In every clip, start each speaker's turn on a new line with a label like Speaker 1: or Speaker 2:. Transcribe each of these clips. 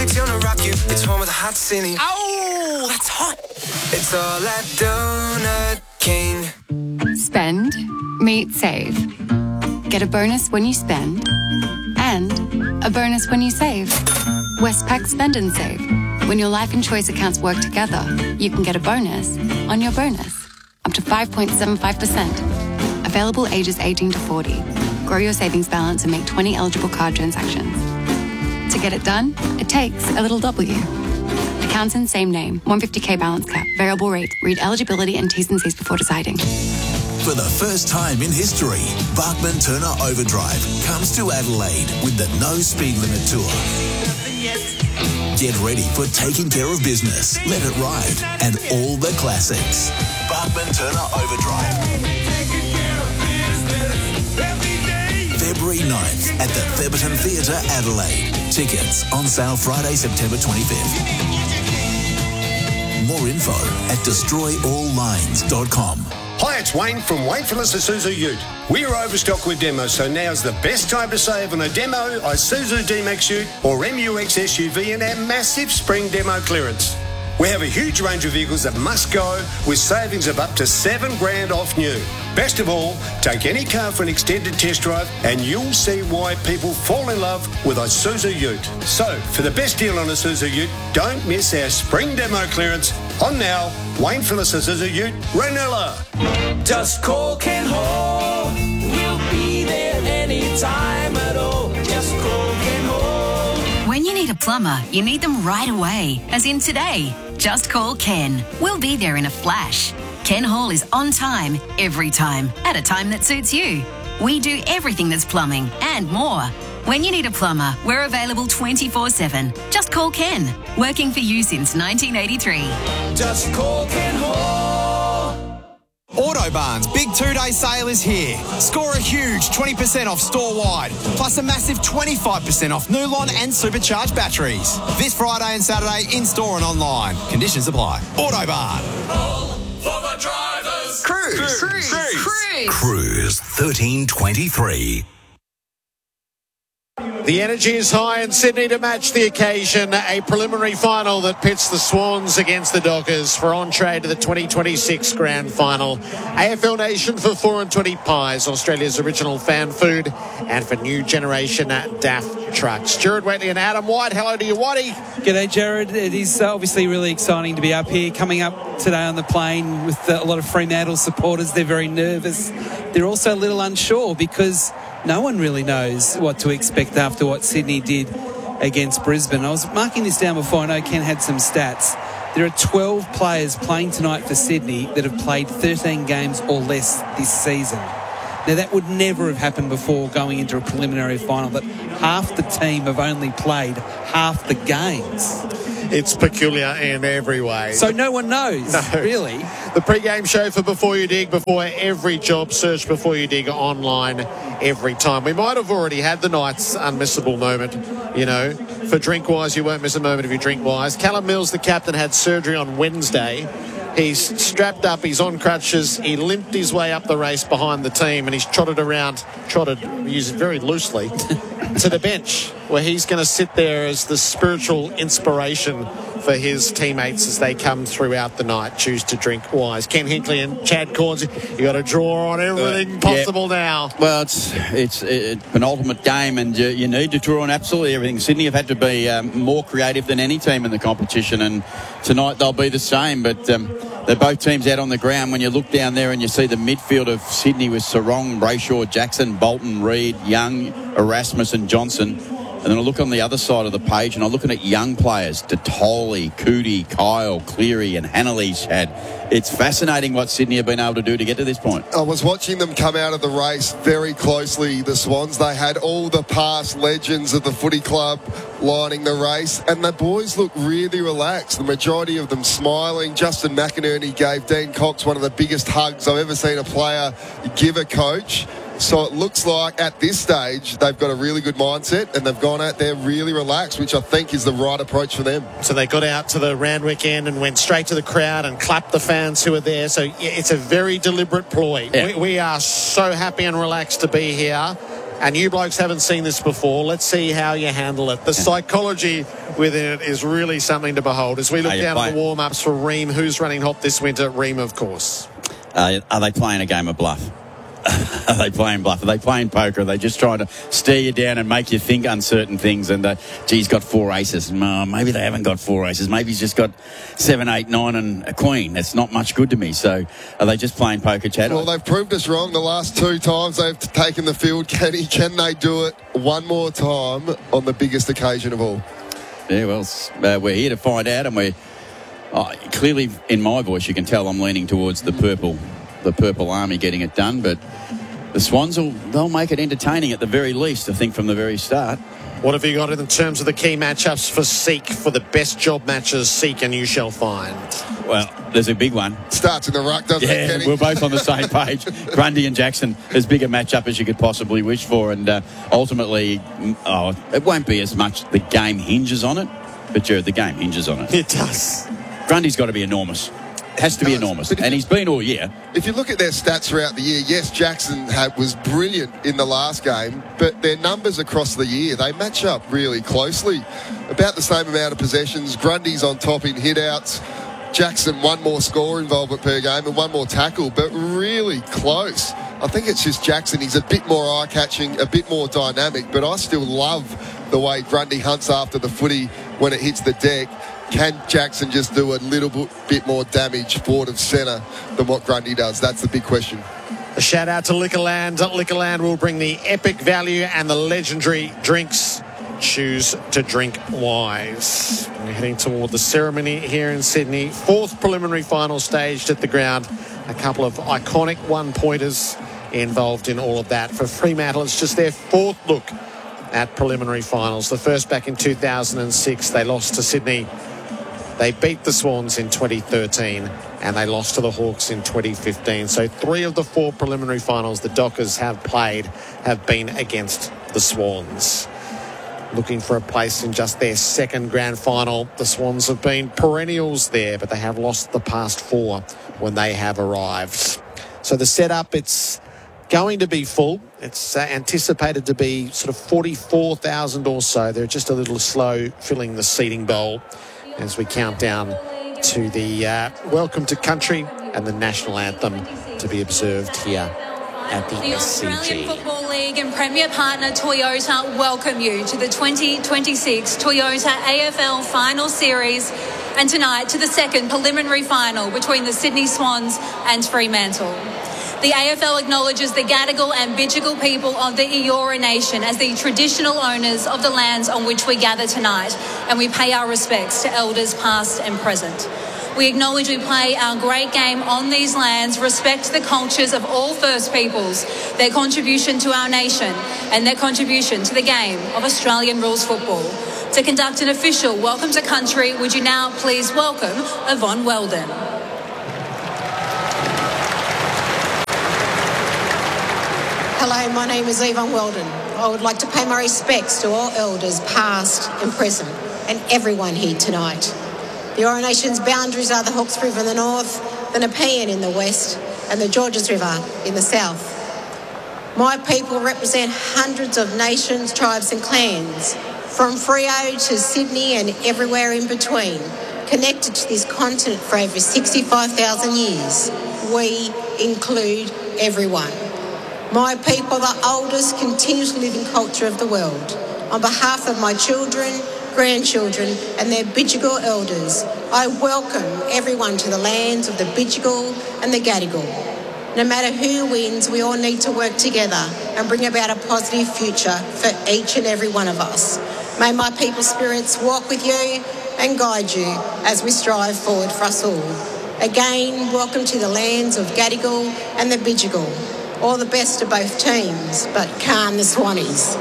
Speaker 1: music's gonna rock you. It's home with a hot Sydney.
Speaker 2: Oh, that's hot.
Speaker 1: It's all at Donut King.
Speaker 3: Spend, meet, save. Get a bonus when you spend, and a bonus when you save. Westpac Spend and Save. When your Life and Choice accounts work together, you can get a bonus on your bonus. Up to 5.75%. Available ages 18 to 40. Grow your savings balance and make 20 eligible card transactions. To get it done, it takes a little W. Accounts in same name. 150k balance cap. Variable rate. Read eligibility and T's and C's before deciding.
Speaker 4: For the first time in history, Bachman Turner Overdrive comes to Adelaide with the No Speed Limit Tour. Get ready for Taking Care of Business, Let It Ride, and all the classics. Bachman Turner Overdrive. February 9th at the Theberton Theatre, Adelaide. Tickets on sale Friday, September 25th. More info at destroyalllines.com.
Speaker 5: Hi, it's Wayne from Wayne Phillips Isuzu Ute. We are overstocked with demos, so now's the best time to save on a demo Isuzu D-Max Ute or MUX SUV in our massive spring demo clearance. We have a huge range of vehicles that must go with savings of up to $7,000 off new. Best of all, take any car for an extended test drive and you'll see why people fall in love with Isuzu Ute. So, for the best deal on Isuzu Ute, don't miss our spring demo clearance on now. Wayne Phillips Isuzu Ute, Ranella.
Speaker 1: Just call Ken Hall. We'll be there anytime at all. Just call Ken Hall.
Speaker 6: When you need a plumber, you need them right away, as in today. Just call Ken. We'll be there in a flash. Ken Hall is on time, every time, at a time that suits you. We do everything that's plumbing and more. When you need a plumber, we're available 24/7. Just call Ken. Working for you since 1983.
Speaker 1: Just call Ken Hall.
Speaker 2: Autobarn's big 2-day sale is here. Score a huge 20% off store-wide, plus a massive 25% off Nulon and supercharged batteries. This Friday and Saturday, in-store and online. Conditions apply. Autobarn.
Speaker 1: For the drivers.
Speaker 4: Cruise 1323.
Speaker 7: The energy is high in Sydney to match the occasion. A preliminary final that pits the Swans against the Dockers for entree to the 2026 Grand Final. AFL Nation for 4 and 20 pies, Australia's original fan food, and for new generation DAF trucks. Jared Waitley and Adam White. Hello to you, Whitey.
Speaker 8: G'day, Jared. It is obviously really exciting to be up here. Coming up today on the plane with a lot of Fremantle supporters. They're very nervous. They're also a little unsure because no one really knows what to expect after what Sydney did against Brisbane. I was marking this down before. I know Ken had some stats. There are 12 players playing tonight for Sydney that have played 13 games or less this season. Now, that would never have happened before going into a preliminary final, that half the team have only played half the games.
Speaker 7: It's peculiar in every way.
Speaker 8: So no one knows, really.
Speaker 7: The pre-game show for Before You Dig, before every job, search Before You Dig online every time. We might have already had the night's unmissable moment, you know. For Drinkwise, you won't miss a moment if you drink wise. Callum Mills, the captain, had surgery on Wednesday. He's strapped up, he's on crutches, he limped his way up the race behind the team and he's trotted, used it very loosely, to the bench where he's going to sit there as the spiritual inspiration for his teammates as they come throughout the night, choose to drink wise. Ken Hinkley and Chad Corns, you got to draw on everything possible now.
Speaker 9: Well, it's a penultimate game and you need to draw on absolutely everything. Sydney have had to be more creative than any team in the competition, and tonight they'll be the same, but they're both teams out on the ground. When you look down there and you see the midfield of Sydney with Sarong, Brayshaw, Jackson, Bolton, Reid, Young, Erasmus and Johnson. And then I look on the other side of the page and I'm looking at young players, Detoli, Cootie, Kyle, Cleary and Hanley, Chad. It's fascinating what Sydney have been able to do to get to this point.
Speaker 10: I was watching them come out of the race very closely, the Swans. They had all the past legends of the footy club lining the race, and the boys look really relaxed. The majority of them smiling. Justin McInerney gave Dean Cox one of the biggest hugs I've ever seen a player give a coach. So it looks like at this stage they've got a really good mindset and they've gone out there really relaxed, which I think is the right approach for them.
Speaker 7: So they got out to the Randwick end and went straight to the crowd and clapped the fans who were there. So it's a very deliberate ploy.
Speaker 9: Yeah.
Speaker 7: We are so happy and relaxed to be here. And you blokes haven't seen this before. Let's see how you handle it. The psychology within it is really something to behold. As we look down at the warm-ups for Ream, who's running hot this winter? Ream, of course.
Speaker 9: Are they playing a game of bluff? Are they playing bluff? Are they playing poker? Are they just trying to stare you down and make you think uncertain things? And, he's got 4 aces. Maybe they haven't got 4 aces. Maybe he's just got 7, 8, 9 and a queen. That's not much good to me. So are they just playing poker, Chad?
Speaker 10: Well, they've proved us wrong the last 2 times they've taken the field. Can they do it one more time on the biggest occasion of all?
Speaker 9: Yeah, well, we're here to find out, and we're clearly, in my voice, you can tell I'm leaning towards the purple army getting it done, but the Swans they'll make it entertaining at the very least, I think, from the very start.
Speaker 7: What have you got in terms of the key matchups for Seek, for the best job matches Seek and you shall find?
Speaker 9: Well, there's a big one.
Speaker 10: Starts in the ruck, doesn't it, Kenny?
Speaker 9: We're both on the same page. Grundy and Jackson, as big a matchup as you could possibly wish for, and ultimately, it won't be as much the game hinges on it, but Jared, the game hinges on it.
Speaker 7: It does.
Speaker 9: Grundy's got to be enormous. Has to be enormous, and he's been all year.
Speaker 10: If you look at their stats throughout the year, yes, Jackson was brilliant in the last game, but their numbers across the year, they match up really closely. About the same amount of possessions. Grundy's on top in hit-outs. Jackson, 1 more score involvement per game and 1 more tackle, but really close. I think it's just Jackson. He's a bit more eye-catching, a bit more dynamic, but I still love the way Grundy hunts after the footy when it hits the deck. Can Jackson just do a little bit more damage forward of centre than what Grundy does? That's the big question.
Speaker 7: A shout out to Liquorland. Liquorland will bring the epic value and the legendary drinks. Choose to drink wise. We're heading toward the ceremony here in Sydney. 4th preliminary final staged at the ground. A couple of iconic 1-pointers involved in all of that. For Fremantle, it's just their 4th look at preliminary finals. The first back in 2006. They lost to Sydney. They beat the Swans in 2013 and they lost to the Hawks in 2015. So 3 of the 4 preliminary finals the Dockers have played have been against the Swans. Looking for a place in just their 2nd grand final. The Swans have been perennials there, but they have lost the past 4 when they have arrived. So the setup, it's going to be full. It's anticipated to be sort of 44,000 or so. They're just a little slow filling the seating bowl as we count down to the Welcome to Country and the national anthem to be observed here at the SCG.
Speaker 11: Australian Football League and Premier Partner Toyota welcome you to the 2026 Toyota AFL Final Series, and tonight to the 2nd preliminary final between the Sydney Swans and Fremantle. The AFL acknowledges the Gadigal and Bidjigal people of the Eora Nation as the traditional owners of the lands on which we gather tonight, and we pay our respects to elders past and present. We acknowledge we play our great game on these lands, respect the cultures of all First Peoples, their contribution to our nation and their contribution to the game of Australian rules football. To conduct an official Welcome to Country, would you now please welcome Yvonne Weldon.
Speaker 12: Hello, my name is Yvonne Weldon. I would like to pay my respects to all elders past and present and everyone here tonight. The Eora Nation's boundaries are the Hawkes River in the north, the Nepean in the west and the Georges River in the south. My people represent hundreds of nations, tribes and clans, from Freo to Sydney and everywhere in between, connected to this continent for over 65,000 years. We include everyone. My people are the oldest continuously living culture of the world. On behalf of my children, grandchildren and their Bidjigal elders, I welcome everyone to the lands of the Bidjigal and the Gadigal. No matter who wins, we all need to work together and bring about a positive future for each and every one of us. May my people's spirits walk with you and guide you as we strive forward for us all. Again, welcome to the lands of Gadigal and the Bidjigal. All the best to both teams, but calm the Swannies.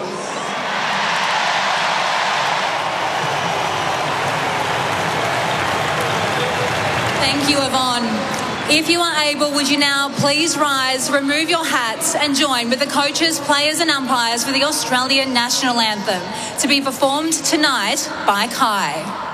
Speaker 11: Thank you, Yvonne. If you are able, would you now please rise, remove your hats and join with the coaches, players and umpires for the Australian National Anthem to be performed tonight by Kai.